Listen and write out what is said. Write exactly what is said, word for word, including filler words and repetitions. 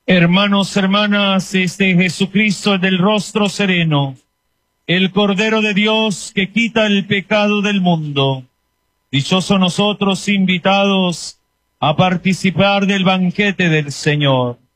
Hermanos, hermanas, este Jesucristo del rostro sereno, el Cordero de Dios que quita el pecado del mundo. Dichosos nosotros invitados a participar del banquete del Señor.